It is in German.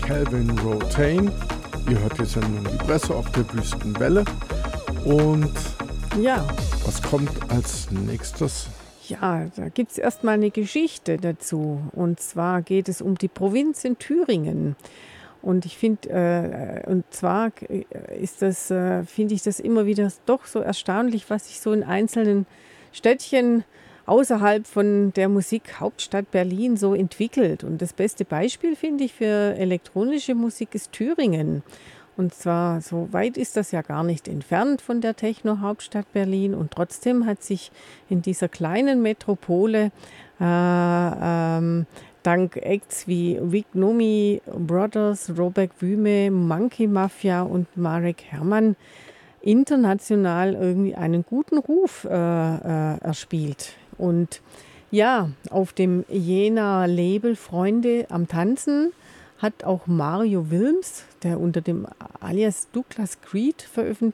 Calvin Rotain. Ihr hört die Sendung Die Presse auf der Wüstenwelle. Und Ja, was kommt als nächstes? ja, da gibt es erstmal eine Geschichte dazu. Und zwar geht es um die Provinz in Thüringen. Und ich finde, finde ich das immer wieder doch so erstaunlich, was sich so in einzelnen Städtchen außerhalb von der Musikhauptstadt Berlin so entwickelt. Und das beste Beispiel, finde ich, für elektronische Musik ist Thüringen. Und zwar, so weit ist das ja gar nicht entfernt von der Techno-Hauptstadt Berlin. Und trotzdem hat sich in dieser kleinen Metropole dank Acts wie Vic Nomi Brothers, Robert Wüme, Monkey Mafia und Marek Herrmann international irgendwie einen guten Ruf erspielt. Und ja, auf dem Jena-Label Freunde am Tanzen hat auch Mario Wilms, der unter dem Alias Douglas Creed